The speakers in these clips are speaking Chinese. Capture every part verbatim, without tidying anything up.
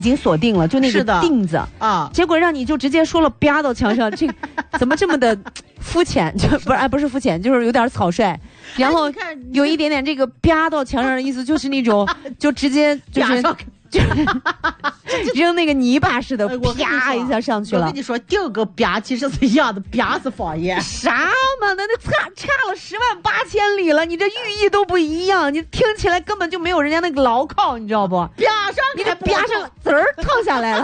已经锁定了，就那个钉子啊， 结果让你就直接说了啪到墙上，这个怎么这么的肤浅？就不是哎，不是肤浅，就是有点草率。然后有一点点这个啪到墙上的意思，就是那种就直接就是就是扔那个泥巴似的，啪一下上去了。 我跟你说，第二个啪其实是一样的，啪是方言。 啥嘛？那那差差了十万八千里了，你这寓意都不一样，你听起来根本就没有人家那个牢靠，你知道不？ 啪上， 你这啪上滋儿烫下来了。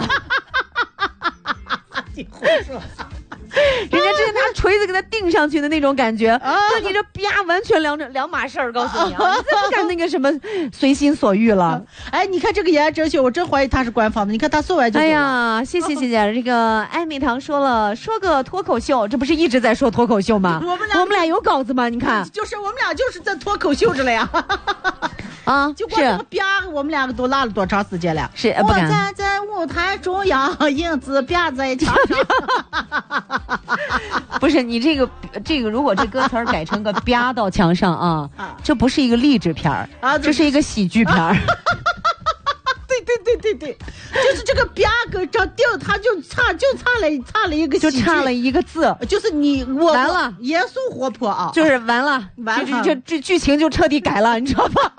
你胡说。 人家这是拿锤子给他钉上去的那种感觉，跟、啊、你这啪完全两两码事儿。告诉你啊，你再不敢那个什么随心所欲了。啊、 哎，你看这个延安哲学，我真怀疑他是官方的。你看他说完就。 哎呀，谢谢谢谢。这个艾米堂说了，说个脱口秀，这不是一直在说脱口秀吗？ 我们俩我们俩有稿子吗？你看， 就是我们俩就是在脱口秀着了呀。 啊， 就光这个啪，我们两个都拉了多长时间了？ 是， 我站在舞台中央，影子啪在墙上。 不是你这个这个，如果这歌词儿改成个啪到墙上啊，啊这不是一个励志片儿啊，这是一个喜剧片儿。 对对对对对，就是这个啪跟这定，他就差就差了差了一个， 就差了一个字， 就是你我完了， 严肃活泼啊， 就是完了， 完了， 这这这剧情就彻底改了，你知道吧？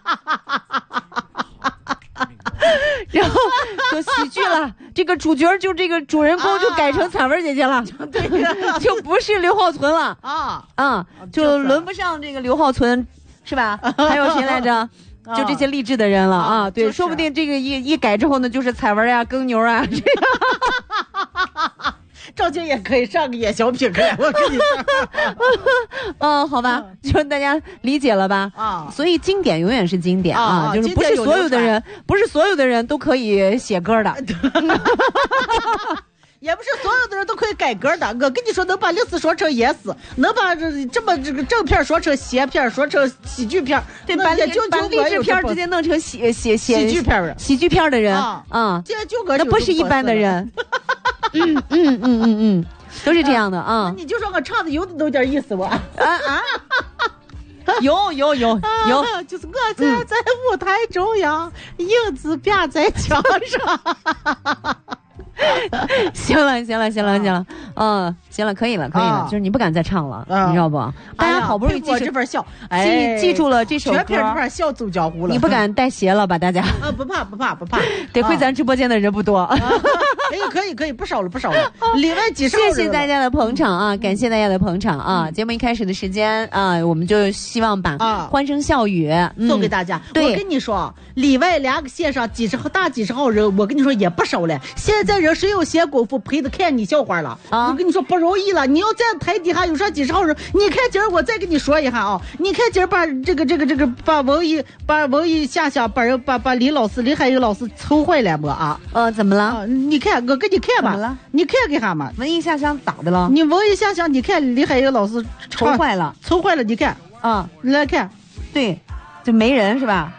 然后就喜剧了，这个主角就这个主人公就改成彩文姐姐了， 啊、对， 就不是刘浩存了啊啊，就轮不上这个刘浩存，是吧？还有谁来着？就这些励志的人了啊！啊对、就是，说不定这个一一改之后呢，就是彩文呀、耕牛啊这样。 赵静也可以上个演小品课，我跟你说。 嗯，好吧，就是大家理解了吧？啊，所以经典永远是经典啊， 啊就是不是所有的人，不是所有的人都可以写歌的。 也不是所有的人都可以改歌的。我跟你说，能把历史说成野史，能把这这么这个正片说成邪片，说成喜剧片， 对，把就把励志片直接弄成喜喜喜剧片喜剧片的人啊， 啊这就我那不是一般的人。嗯嗯嗯嗯嗯，都是这样的啊。 那你就说我唱的有有点意思，我啊啊。 有有有有、 啊，就是我站在舞台中央，嗯、影子啪在墙上。 行了行了行了行了，嗯，行了，可以了可以了，啊、就是你不敢再唱了，啊、你知道不？大家好不容易记住、 哎、这份笑， 哎，记住了这首歌， 全片这份笑走江湖了。 你不敢带鞋了吧？大家啊，不怕不怕不怕， 得亏咱直播间的人不多。啊可以可以可以，不少了不少了，里外几十。 谢谢大家的捧场啊！感谢大家的捧场啊！嗯、节目一开始的时间啊，我们就希望把欢声笑语、 嗯、送给大家。对，我跟你说，里外两个线上几十号大几十号人，我跟你说也不少了。现在人谁有闲工夫陪着看你笑话了？啊！我跟你说不容易了。你要在台底下有上几十号人，你看今儿我再跟你说一下啊，你看今儿把这个这个这个把文艺把文艺下下把人把把李老师李海英老师愁坏了么啊？ 呃，怎么了？ 啊、你看我给你看吧。你看给他嘛？ 文艺下乡咋的了？ 你文艺下乡，你看李海英老师愁坏了， 愁坏了。你看啊， 你来看， 对，就没人是吧？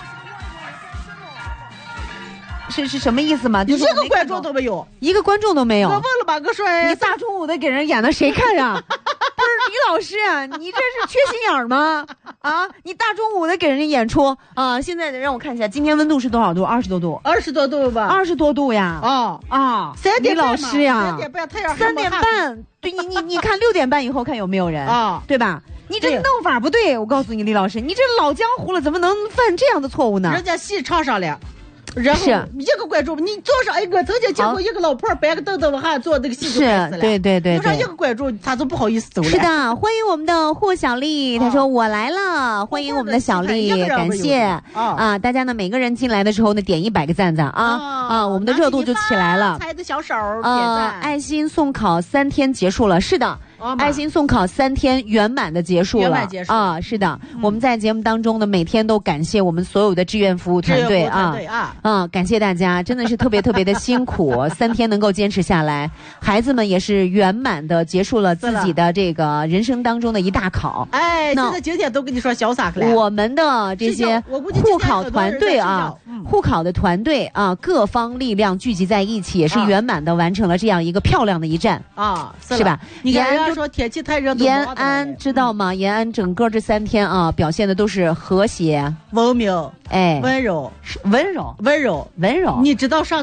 是是什么意思吗？ 一个观众都没有， 一个观众都没有。 我问了吧，我说你大中午的给人演的谁看呀？不是李老师啊，你这是缺心眼吗？啊，你大中午的给人家演出啊！现在让我看一下，今天温度是多少度？二十多度， 二十多度吧？ 二十多度呀！ 啊啊！ 三点李老师呀， 三点半太阳三点半，对你你你看六点半以后看有没有人啊？ 对吧？你这弄法不对，我告诉你，李老师，你这老江湖了，怎么能犯这样的错误呢？ 人家戏唱上了。然后一个观众，你坐上，哎，我曾经见过一个老婆搬个凳子往下坐，那个戏就开始了。 对对对， 坐上一个观众，他都不好意思走了。 是的，欢迎我们的霍小丽，她说我来了，欢迎我们的小丽，感谢啊！大家呢，每个人进来的时候呢，点一百个赞赞啊啊，我们的热度就起来了。 猜的小手啊，爱心送考三天结束了，是的。爱心送考三天圆满的结束了， 圆满结束啊！是的、嗯，我们在节目当中呢，每天都感谢我们所有的志愿服务团队啊， 啊， 啊，感谢大家，真的是特别特别的辛苦，三天能够坚持下来，孩子们也是圆满的结束了自己的这个人生当中的一大考。 哎，现在今天都跟你说潇洒了。 我们的这些护考团队啊，护考的团队啊，各方力量聚集在一起，也是圆满的完成了这样一个漂亮的一战啊， 是吧？ 你看。说天气太热， 延安知道吗？延安整个这三天啊，表现的都是和谐、 文明、 哎、 温柔、 温柔、 温柔、 温柔。 你知道上